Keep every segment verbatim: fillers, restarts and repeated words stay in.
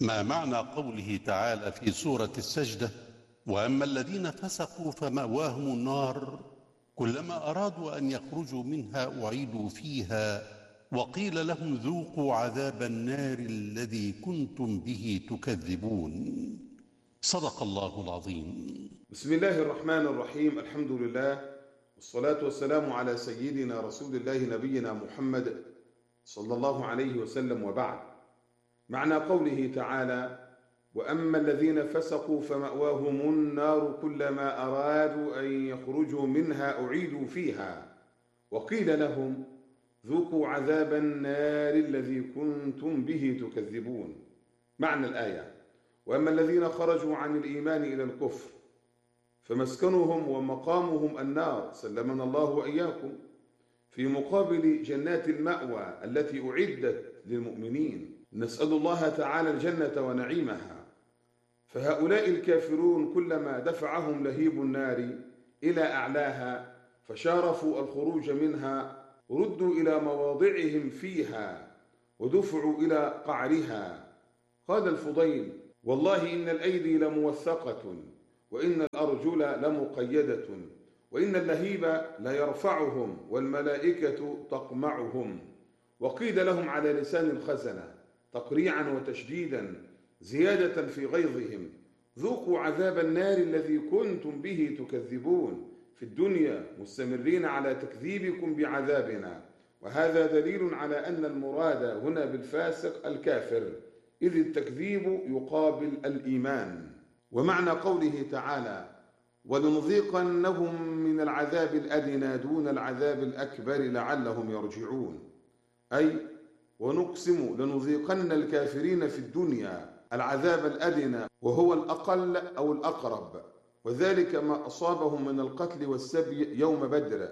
ما معنى قوله تعالى في سورة السجدة: وأما الذين فسقوا فمأواهم النار كلما أرادوا أن يخرجوا منها أعيدوا فيها وقيل لهم ذوقوا عذاب النار الذي كنتم به تكذبون. صدق الله العظيم. بسم الله الرحمن الرحيم. الحمد لله والصلاة والسلام على سيدنا رسول الله نبينا محمد صلى الله عليه وسلم، وبعد. معنى قوله تعالى: وأما الذين فسقوا فمأواهم النار كلما أرادوا أن يخرجوا منها أعيدوا فيها وقيل لهم ذوقوا عذاب النار الذي كنتم به تكذبون. معنى الآية: وأما الذين خرجوا عن الإيمان إلى الكفر فمسكنهم ومقامهم النار، سلمنا الله وإياكم، في مقابل جنات المأوى التي أعدت للمؤمنين. نسأل الله تعالى الجنة ونعيمها. فهؤلاء الكافرون كلما دفعهم لهيب النار إلى أعلاها فشارفوا الخروج منها ردوا إلى مواضعهم فيها ودفعوا إلى قعرها. قال الفضيل: والله إن الأيدي لموثقة وإن الأرجل لمقيدة وإن اللهيب ليرفعهم والملائكة تقمعهم. وقيل لهم على لسان الخزنة تقريعا وتشديدا زيادة في غيظهم: ذوقوا عذاب النار الذي كنتم به تكذبون. في الدنيا مستمرين على تكذيبكم بعذابنا. وهذا دليل على أن المراد هنا بالفاسق الكافر، إذ التكذيب يقابل الإيمان. ومعنى قوله تعالى: ولنذيقنهم من العذاب الأدنى دون العذاب الأكبر لعلهم يرجعون، أي ونقسم لنذيقن الكافرين في الدنيا العذاب الأدنى وهو الأقل أو الأقرب، وذلك ما أصابهم من القتل والسبي يوم بدر،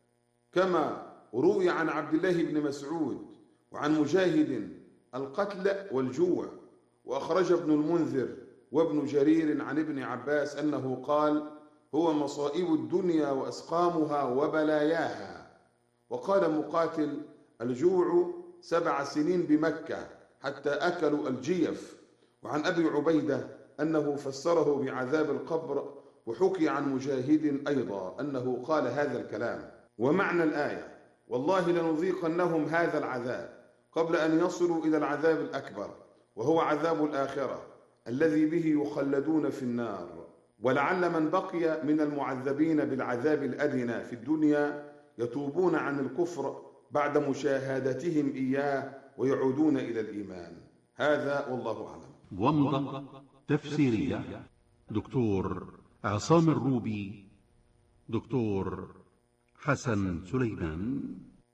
كما روي عن عبد الله بن مسعود وعن مجاهد القتل والجوع. وأخرج ابن المنذر وابن جرير عن ابن عباس أنه قال: هو مصائب الدنيا وأسقامها وبلاياها. وقال مقاتل: الجوع سبع سنين بمكة حتى أكلوا الجيف. وعن أبي عبيدة أنه فسره بعذاب القبر. وحكي عن مجاهد أيضا أنه قال هذا الكلام. ومعنى الآية: والله لنذيقنهم هذا العذاب قبل أن يصلوا إلى العذاب الأكبر وهو عذاب الآخرة الذي به يخلدون في النار، ولعل من بقي من المعذبين بالعذاب الأدنى في الدنيا يتوبون عن الكفر بعد مشاهدتهم إياه ويعودون إلى الإيمان. هذا والله أعلم. ومضة تفسيرية دكتور عصام الروبي، دكتور حسن سليمان.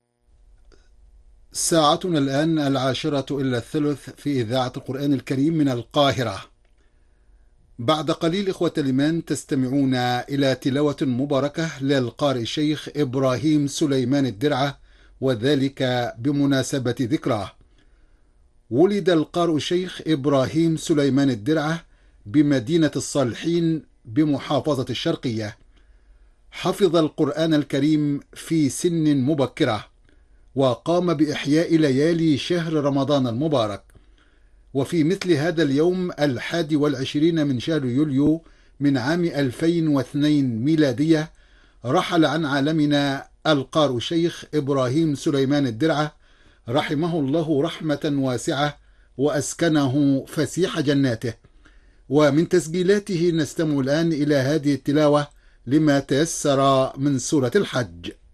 ساعتنا الآن العاشرة إلا الثلث في إذاعة القرآن الكريم من القاهرة. بعد قليل إخوة الإيمان تستمعون إلى تلاوة مباركة للقارئ الشيخ إبراهيم سليمان الدرعة، وذلك بمناسبة ذكراه. ولد القارئ الشيخ إبراهيم سليمان الدرعة بمدينة الصالحين بمحافظة الشرقية. حفظ القرآن الكريم في سن مبكرة، وقام بإحياء ليالي شهر رمضان المبارك. وفي مثل هذا اليوم الحادي والعشرين من شهر يوليو من عام ألفين واثنين ميلادية رحل عن عالمنا القارئ الشيخ إبراهيم سليمان الدرعة رحمه الله رحمة واسعة وأسكنه فسيح جناته. ومن تسجيلاته نستمع الآن إلى هذه التلاوة لما تيسر من سورة الحج.